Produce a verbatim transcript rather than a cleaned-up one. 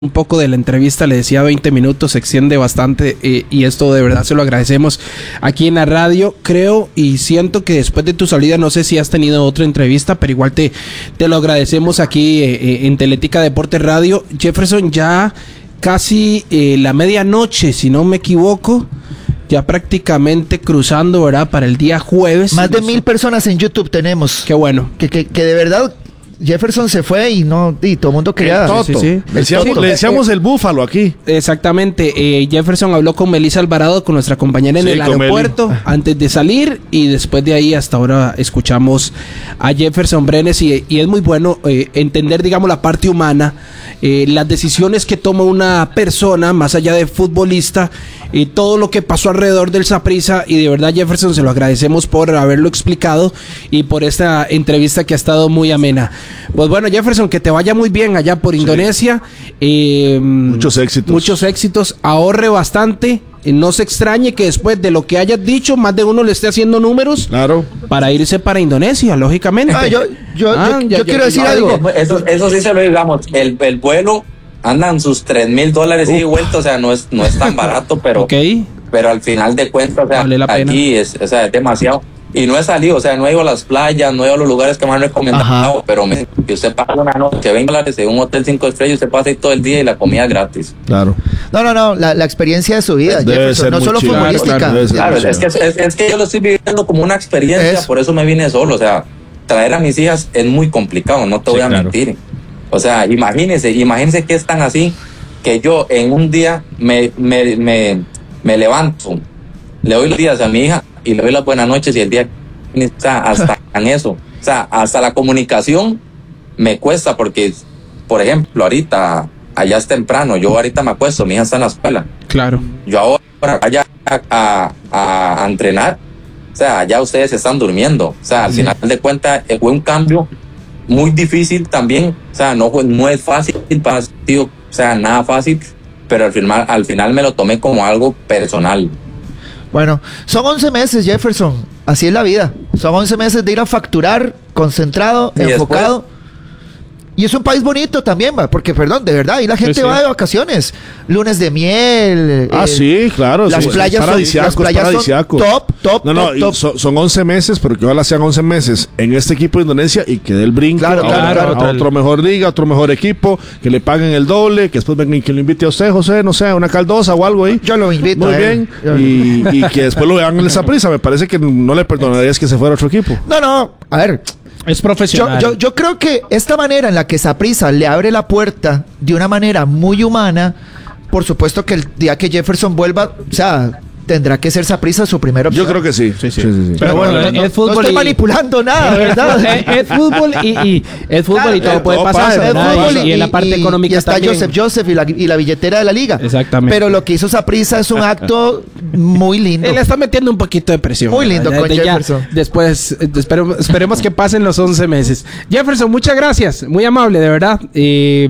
un poco de la entrevista, le decía veinte minutos, se extiende bastante eh, y esto de verdad se lo agradecemos aquí en la radio. Creo y siento que después de tu salida, no sé si has tenido otra entrevista, pero igual te, te lo agradecemos aquí eh, en Teletica Deportes Radio. Jefferson, ya casi eh, la medianoche, si no me equivoco, ya prácticamente cruzando, ¿verdad? Para el día jueves. Más de mil personas en YouTube tenemos. Qué bueno. Que, que, que de verdad Jefferson se fue y no y todo el mundo quería. El Toto. Sí, sí, sí. Le decíamos, le decíamos el búfalo aquí. Exactamente. Eh, Jefferson habló con Melissa Alvarado, con nuestra compañera en sí, el aeropuerto, Meli, antes de salir, y después de ahí hasta ahora escuchamos a Jefferson Brenes y, y es muy bueno eh, entender, digamos, la parte humana, eh, las decisiones que toma una persona más allá de futbolista y todo lo que pasó alrededor del Saprissa, y de verdad, Jefferson, se lo agradecemos por haberlo explicado y por esta entrevista que ha estado muy amena. Pues bueno, Jefferson, que te vaya muy bien allá por Indonesia. Sí. Eh, muchos éxitos. Muchos éxitos. Ahorre bastante. Eh, no se extrañe que después de lo que hayas dicho, más de uno le esté haciendo números. Claro. Para irse para Indonesia, lógicamente. Ah, yo yo, ah, yo, ya, yo quiero decir no, algo. Eso, eso sí se lo digamos. El, el vuelo andan sus tres mil dólares y vuelta. O sea, no es, no es tan barato, pero, okay. pero al final de cuentas, o sea, vale aquí es, o sea, es demasiado. Y no he salido, o sea, no he ido a las playas, no he ido a los lugares que me han recomendado. Ajá. Pero me, que usted paga una noche, veinte dólares en un hotel cinco estrellas, usted pasa ahí todo el día y la comida es gratis. Claro. No, no, no, la, la experiencia de su vida, Jefferson, no solo chido, futbolística. Claro, claro, claro es, que, es, es que yo lo estoy viviendo como una experiencia, es. Por eso me vine solo. O sea, traer a mis hijas es muy complicado, no te sí, voy a claro. mentir. O sea, imagínense, imagínense que están así, que yo en un día me, me, me, me levanto, le doy los días a mi hija y le doy las buenas noches, y el día está hasta en eso, o sea, hasta la comunicación me cuesta, porque por ejemplo ahorita allá es temprano, yo ahorita me acuesto, mi hija está en la escuela, claro, yo ahora allá a, a, a, a entrenar, o sea, allá ustedes están durmiendo, o sea, al sí. final de cuentas fue un cambio muy difícil también, o sea, no, no es fácil para tío, o sea, nada fácil, pero al final, al final me lo tomé como algo personal. Bueno, son once meses, Jefferson, así es la vida, son once meses de ir a facturar, concentrado, y enfocado. Después, y es un país bonito también, va, porque, perdón, de verdad, ahí la gente sí, sí. va de vacaciones, lunes de miel. Ah, eh, sí, claro. Las sí, playas son, las playas son top, top, No, no, top, top. Son, son once meses, pero que ojalá sean once meses en este equipo de Indonesia y que dé el brinco claro, a, claro, a, claro, a otro mejor liga, otro mejor equipo, que le paguen el doble, que después vengan y que lo invite a usted, José, no sé, una caldosa o algo ahí. Yo lo invito. Muy bien. Y, y que después lo vean en el Saprissa. Me parece que no le perdonarías que se fuera a otro equipo. No, no, a ver. Es profesional. Yo, yo, yo creo que esta manera en la que Saprissa le abre la puerta de una manera muy humana, por supuesto que el día que Jefferson vuelva, o sea, tendrá que ser Saprissa su primera opción. Yo creo que sí. Sí, sí. sí, sí, sí. Pero bueno, no, no, es fútbol. No estoy y... manipulando nada, ¿verdad? es, es fútbol y, y es fútbol claro, y todo puede todo pasar. Pasa, ¿verdad? fútbol y, y en la parte y, económica y está también. Joseph Joseph y la, y la billetera de la liga. Exactamente. Pero lo que hizo Saprissa es un acto muy lindo. Él está metiendo un poquito de presión. Muy lindo con de, Jefferson. Ya, después, esperemos, esperemos que pasen los once meses. Jefferson, muchas gracias. Muy amable, de verdad. Eh,